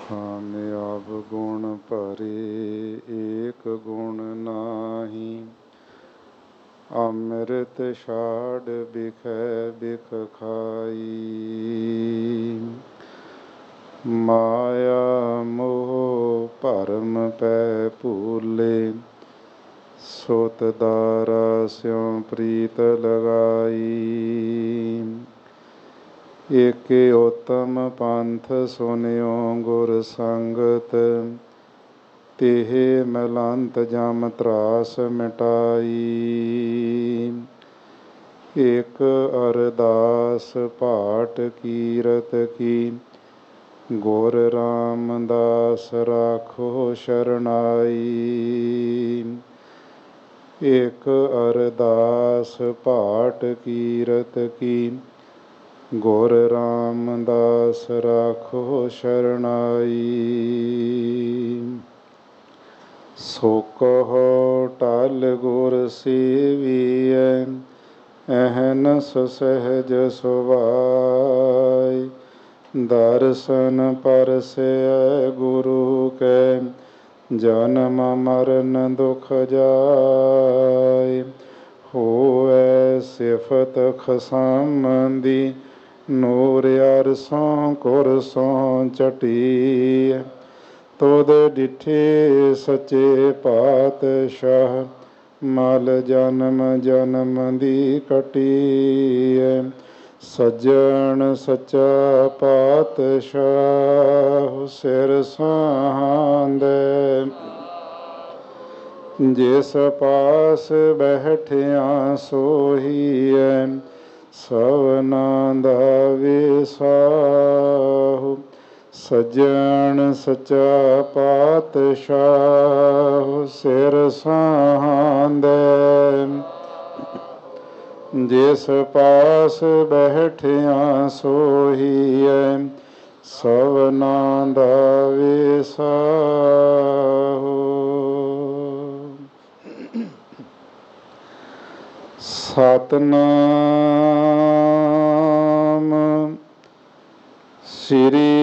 ਕਾਮਯਾਬ ਗੁਣ ਭਰੇ ਏਕ ਗੁਣ ਨਾਹੀ। ਅੰਮ੍ਰਿਤ ਛਾੜ ਬਿਖੈ ਬਿਖ ਖਾਈ। ਮਾਇਆ ਮੋਹ ਭਰਮ ਪੈ ਭੂਲੇ, ਸੁਤ ਦਾਰਾ ਸਿਉ ਪ੍ਰੀਤ ਲਗਾਈ। ਏਕੇ ਉਤਮ ਪੰਥ ਸੁਨਿਓ ਗੁਰ ਸੰਗਤ, ਤਿਹ ਮਲੰਤ ਜਮ ਤਰਾਸ ਮਿਟਾਈ। ਇਕ ਅਰਦਾਸ ਪਾਠ ਕੀਰਤ ਕੀ, ਗੁਰ ਰਾਮਦਾਸ ਰਾਖੋ ਸ਼ਰਨਾਈ। ਇਕ ਅਰਦਾਸ ਪਾਠ ਕੀਰਤ ਕੀ, ਗੁਰ ਰਾਮਦਾਸ ਰਾਖੋ ਸ਼ਰਨਾਈ। ਸੋ ਕਹੋ ਟਲ ਗੁਰ ਸੇਵੀਐ, ਅਹਨਸ ਸਹਿਜ ਸੁਭਾਈ। ਦਰਸ਼ਨ ਪਰਸੈ ਗੁਰੂ ਕੈ, ਜਨਮ ਮਰਨ ਦੁਖ ਜਾਇ। ਹੋਵੈ ਸਿਫਤ ਖਸਮ ਦੀ, ਨੂਰ ਅਰਸੋਂ ਕੁਰਸੋਂ ਚਟੀਐ। ਤੁਧ ਡਿਠੇ ਸੱਚੇ ਪਾਤਸ਼ਾਹ, ਮਲ ਜਨਮ ਜਨਮ ਦੀ ਕਟੀਐ। ਸੱਜਣ ਸੱਚਾ ਪਾਤਸ਼ਾਹ, ਸਿਰ ਸਾਂਦੈ। ਜਿਸ ਪਾਸ ਬੈਠਿਆ ਸੋਹੀਐ, ਸਭਨਾ ਦਾ ਵਿਸਾਹੂ। ਸੱਜਣ ਸੱਚਾ ਪਾਤਸ਼ਾਹ, ਸਿਰ ਸਾਂਦੈ। ਜਿਸ ਪਾਸ ਬੈਠਿਆ ਸੋਹੀਐ, ਸਭਨਾ ਦਾ ਵਿਸਾਹੂ। ਸਤਿਨਾਮ ਸ੍ਰੀ